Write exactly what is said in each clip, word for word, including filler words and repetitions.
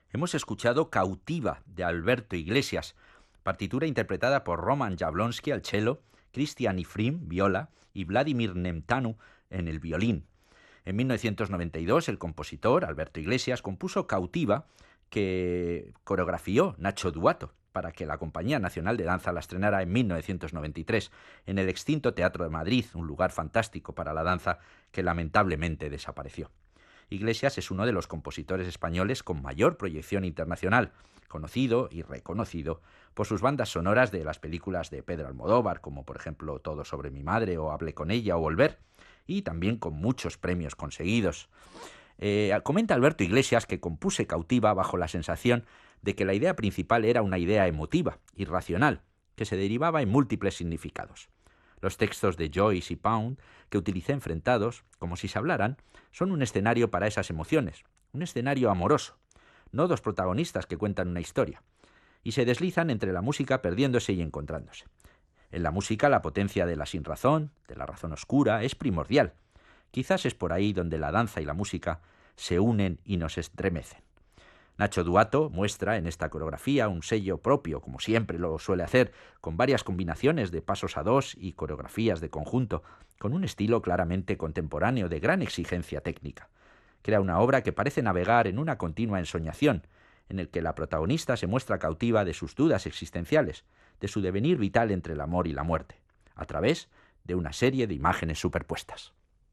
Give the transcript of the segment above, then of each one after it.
Hemos escuchado Cautiva, de Alberto Iglesias, partitura interpretada por Roman Jablonski al cello, Christian Ifrim, viola, y Vladimir Nemtanu en el violín. En mil novecientos noventa y dos, el compositor, Alberto Iglesias, compuso Cautiva, que coreografió Nacho Duato, para que la Compañía Nacional de Danza la estrenara en mil novecientos noventa y tres en el extinto Teatro de Madrid, un lugar fantástico para la danza que lamentablemente desapareció. Iglesias es uno de los compositores españoles con mayor proyección internacional, conocido y reconocido por sus bandas sonoras de las películas de Pedro Almodóvar, como por ejemplo Todo sobre mi madre o Hablé con ella o Volver, y también con muchos premios conseguidos. Eh, comenta Alberto Iglesias que compuse Cautiva bajo la sensación de que la idea principal era una idea emotiva, irracional, que se derivaba en múltiples significados. Los textos de Joyce y Pound, que utilicé enfrentados, como si se hablaran, son un escenario para esas emociones, un escenario amoroso, no dos protagonistas que cuentan una historia, y se deslizan entre la música perdiéndose y encontrándose. En la música la potencia de la sinrazón, de la razón oscura, es primordial. Quizás es por ahí donde la danza y la música se unen y nos estremecen. Nacho Duato muestra en esta coreografía un sello propio, como siempre lo suele hacer, con varias combinaciones de pasos a dos y coreografías de conjunto, con un estilo claramente contemporáneo de gran exigencia técnica. Crea una obra que parece navegar en una continua ensoñación, en el que la protagonista se muestra cautiva de sus dudas existenciales, de su devenir vital entre el amor y la muerte, a través de una serie de imágenes superpuestas.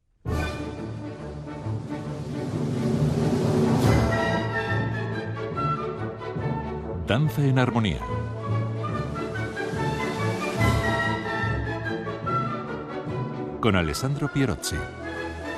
Danza en armonía. Con Alessandro Pierozzi.